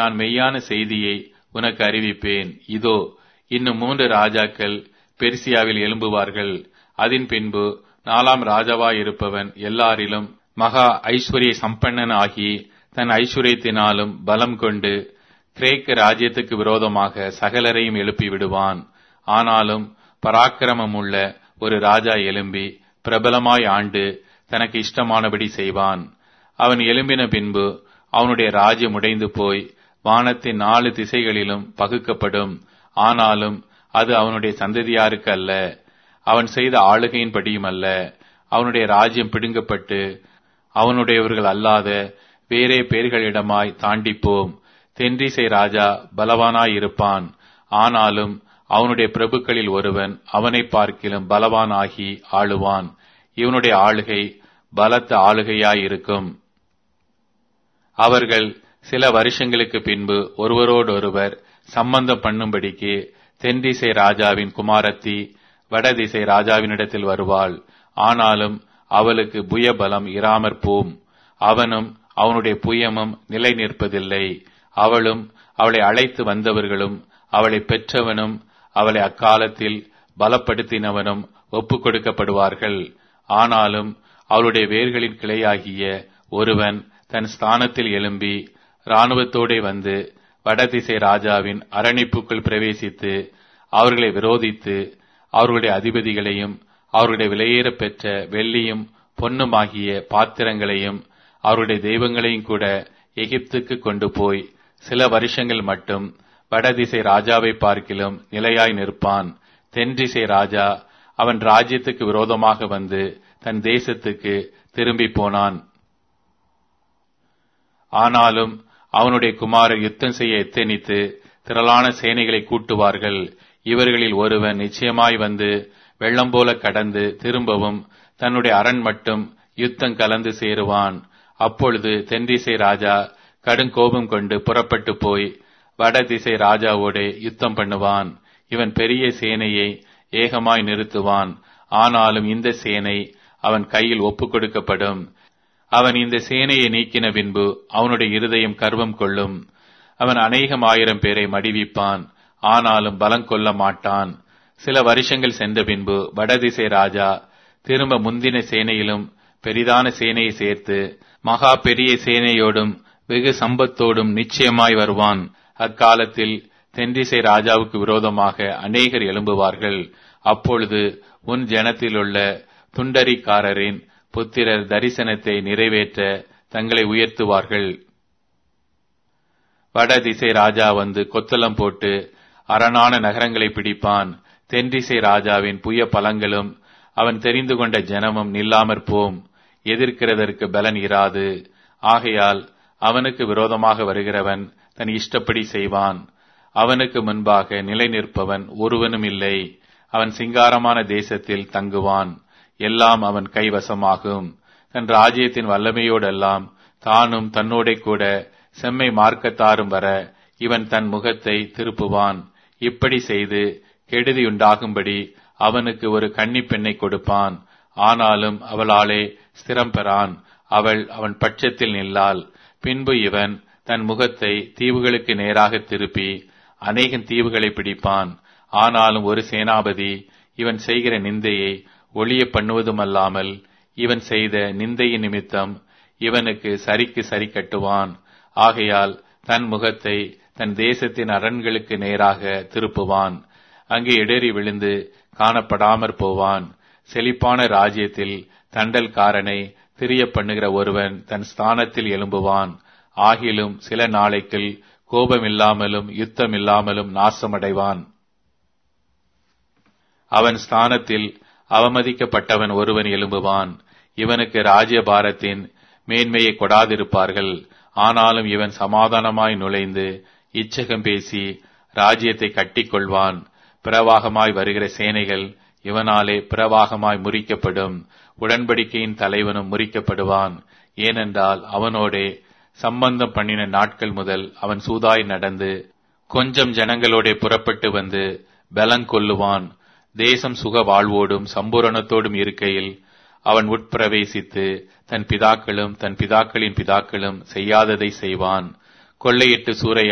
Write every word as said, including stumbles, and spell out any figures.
நான் மெய்யான செய்தியை உனக்கு அறிவிப்பேன். இதோ, இன்னும் மூன்று ராஜாக்கள் பெர்சியாவில் எழும்புவார்கள். அதன் பின்பு நாலாம் ராஜாவாயிருப்பவன் எல்லாரிலும் மகா ஐஸ்வர்ய சம்பன்னன் ஆகி தன் ஐஸ்வர்யத்தினாலும் பலம் கொண்டு கிரேக்க ராஜ்யத்துக்கு விரோதமாக சகலரையும் எழுப்பி விடுவான். ஆனாலும் பராக்கிரமம் உள்ள ஒரு ராஜா எழும்பி பிரபலமாய் ஆண்டு தனக்கு இஷ்டமானபடி செய்வான். அவன் எழும்பின பின்பு அவனுடைய ராஜ்யம் உடைந்து போய் வானத்தின் நாலு திசைகளிலும் பகுக்கப்படும். ஆனாலும் அது அவனுடைய சந்ததியாருக்கு அல்ல, அவன் செய்த ஆளுகையின்படியும் அல்ல. அவனுடைய ராஜ்யம் பிடுங்கப்பட்டு அவனுடையவர்கள் அல்லாத வேறே பேர்களிடமாய் தாண்டிப்போம். தென்றிசை ராஜா பலவானாயிருப்பான், ஆனாலும் அவனுடைய பிரபுக்களில் ஒருவன் அவனை பார்க்கிலும் பலவானாகி ஆளுவான். இவனுடைய ஆளுகை பலத்த ஆளுகையாயிருக்கும். அவர்கள் சில வருஷங்களுக்கு பின்பு ஒருவரோடொருவர் சம்பந்தம் பண்ணும்படிக்கு தென்திசை ராஜாவின் குமாரத்தி வடதிசை ராஜாவினிடத்தில் வருவாள். ஆனாலும் அவளுக்கு புயபலம் இராமற் போம். அவனும் அவனுடைய புயமும் நிலை நிற்பதில்லை. அவளும் அவளை அழைத்து வந்தவர்களும் அவளை பெற்றவனும் அவளை அக்காலத்தில் பலப்படுத்தினவனும் ஒப்புக் கொடுக்கப்படுவார்கள். ஆனாலும் அவளுடைய வேர்களின் கிளையாகிய ஒருவன் தன் ஸ்தானத்தில் எழும்பி இராணுவத்தோடே வந்து வடதிசை ராஜாவின் அரணிப்புக்குள் பிரவேசித்து அவர்களை விரோதித்து அவர்களுடைய அதிபதிகளையும் அவர்களுடைய விலையேற பெற்ற வெள்ளியும் பொன்னுமாகிய பாத்திரங்களையும் அவருடைய தெய்வங்களையும் கூட எகிப்துக்கு கொண்டு போய் சில வருஷங்கள் மட்டும் வடதிசை ராஜாவை பார்க்கிலும் நிலையாய் நிற்பான். தென்திசை ராஜா அவன் ராஜ்யத்துக்கு விரோதமாக வந்து தன் தேசத்துக்கு திரும்பி போனான். ஆனாலும் அவனுடைய குமாரர் யுத்தம் செய்ய எத்தனித்து திரளான சேனைகளை கூட்டுவார்கள். இவர்களில் ஒருவன் நிச்சயமாய் வந்து வெள்ளம் போல கடந்து திரும்பவும் தன்னுடைய அரண் மட்டும் யுத்தம் கலந்து சேருவான். அப்பொழுது தென்திசை ராஜா கடுங்கோபம் கொண்டு புறப்பட்டு போய் வடதிசை ராஜாவோடே யுத்தம் பண்ணுவான். இவன் பெரிய சேனையை ஏகமாய் நிறுத்துவான். ஆனாலும் இந்த சேனை அவன் கையில் ஒப்புக் கொடுக்கப்படும். அவன் இந்த சேனையை நீக்கின பின்பு அவனுடைய இருதயம் கர்வம் கொள்ளும். அவன் அநேகம் ஆயிரம் பேரை மடிவிப்பான், ஆனாலும் பலம் கொள்ள மாட்டான். சில வருஷங்கள் சென்ற பின்பு வடதிசை ராஜா திரும்ப முந்தின சேனையிலும் பெரிதான சேனையை சேர்த்து மகா பெரிய சேனையோடும் வெகு சம்பத்தோடும் நிச்சயமாய் வருவான். அக்காலத்தில் தென்திசை ராஜாவுக்கு விரோதமாக அநேகர் எழும்புவார்கள். அப்பொழுது உன் ஜனத்திலுள்ள துண்டரிக்காரரின் புத்திரர் தரிசனத்தை நிறைவேற்ற தங்களை உயர்த்துவார்கள். வடதிசை ராஜா வந்து கொத்தளம் போட்டு அரணான நகரங்களை பிடிப்பான். தென்திசை ராஜாவின் புய பலங்களும் அவன் தெரிந்து கொண்ட ஜனமும் நில்லாமற் போம். எதிர்க்கிறதற்கு பலன் இராது. ஆகையால் அவனுக்கு விரோதமாக வருகிறவன் தன் இஷ்டப்படி செய்வான். அவனுக்கு முன்பாக நிலை நிற்பவன் ஒருவனும் இல்லை. அவன் சிங்காரமான தேசத்தில் தங்குவான். எல்லாம் அவன் கைவசமாகும். தன் ராஜ்யத்தின் வல்லமையோடெல்லாம் தானும் தன்னோட கூட செம்மை மார்க்கத்தாரும் வர இவன் தன் முகத்தை திருப்புவான். இப்படி செய்து கெடுதியுண்டாகும்படி அவனுக்கு ஒரு கன்னி பெண்ணை கொடுப்பான். ஆனாலும் அவளாலே ஸ்திரம் பெறான். அவள் அவன் பட்சத்தில் நில்லாள். பின்பு இவன் தன் முகத்தை தீவுகளுக்கு நேராக திருப்பி அநேகம் தீவுகளை பிடிப்பான். ஆனாலும் ஒரு சேனாபதி இவன் செய்கிற நிந்தையை ஒளிய பண்ணுவதுமல்லாமல் இவன் செய்த நிந்தையின் நிமித்தம் இவனுக்கு சரிக்கு சரி கட்டுவான். ஆகையால் தன் முகத்தை தன் தேசத்தின் அரண்களுக்கு நேராக திருப்புவான். அங்கே இடறி விழுந்து காணப்படாமற் போவான். செழிப்பான ராஜ்யத்தில் தண்டல்காரனை திரிய பண்ணுகிற ஒருவன் தன் ஸ்தானத்தில் எழும்புவான். ஆகிலும் சில நாளைக்குள் கோபமில்லாமலும் யுத்தமில்லாமலும் நாசமடைவான். அவன் ஸ்தானத்தில் அவமதிக்கப்பட்டவன் ஒருவன் எழும்புவான். இவனுக்கு ராஜ்யபாரத்தின் மேன்மையை கொடாதிருப்பார்கள். ஆனாலும் இவன் சமாதானமாய் நுழைந்து இச்சகம் பேசி ராஜ்யத்தை கட்டிக்கொள்வான். பிரவாகமாய் வருகிற சேனைகள் இவனாலே பிரவாகமாய் முறிக்கப்படும். உடன்படிக்கையின் தலைவனும் முறிக்கப்படுவான். ஏனென்றால் அவனோடே சம்பந்தம் பண்ணின நாட்கள் முதல் அவன் சூதாய் நடந்து கொஞ்சம் ஜனங்களோட புறப்பட்டு வந்து பலங் கொள்ளுவான். தேசம் சுக வாழ்வோடும் சம்பூரணத்தோடும் இருக்கையில் அவன் உட்பிரவேசித்து தன் பிதாக்களும் தன் பிதாக்களின் பிதாக்களும் செய்யாததை செய்வான். கொள்ளையிட்டு சூறை